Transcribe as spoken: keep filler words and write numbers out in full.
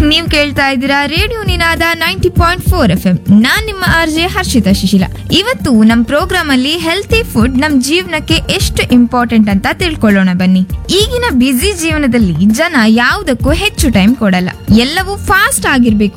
ನೀವ್ ಕೇಳ್ತಾ ಇದ್ದೀರಾ ರೇಡಿಯೋ ನಿನಾದ ninety point four F M. ನಾನ್ ನಿಮ್ಮ ಆರ್ ಜೆ ಹರ್ಷಿತಾ ಶಿಶಿಲ. ಇವತ್ತು ನಮ್ ಪ್ರೋಗ್ರಾಮ್ ಅಲ್ಲಿ ಹೆಲ್ತಿ ಫುಡ್ ನಮ್ ಜೀವನಕ್ಕೆ ಎಷ್ಟು ಇಂಪಾರ್ಟೆಂಟ್ ಅಂತ ತಿಳ್ಕೊಳ್ಳೋಣ ಬನ್ನಿ. ಈಗಿನ ಬ್ಯುಸಿ ಜೀವನದಲ್ಲಿ ಜನ ಯಾವುದಕ್ಕೂ ಹೆಚ್ಚು ಟೈಮ್ ಕೊಡಲ್ಲ. ಎಲ್ಲವೂ ಫಾಸ್ಟ್ ಆಗಿರ್ಬೇಕು